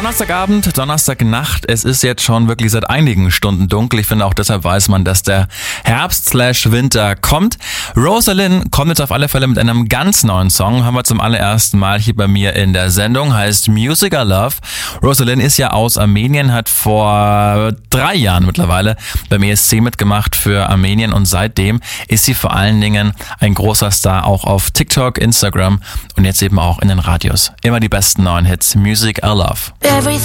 Donnerstagabend, Donnerstagnacht, es ist jetzt schon wirklich seit einigen Stunden dunkel. Ich finde auch deshalb weiß man, dass der Herbst/Winter kommt. Rosalind kommt jetzt auf alle Fälle mit einem ganz neuen Song. Haben wir zum allerersten Mal hier bei mir in der Sendung. Heißt Music I Love. Rosalind ist ja aus Armenien, hat vor 3 Jahren mittlerweile beim ESC mitgemacht für Armenien und seitdem ist sie vor allen Dingen ein großer Star auch auf TikTok, Instagram und jetzt eben auch in den Radios. Immer die besten neuen Hits. Music I Love.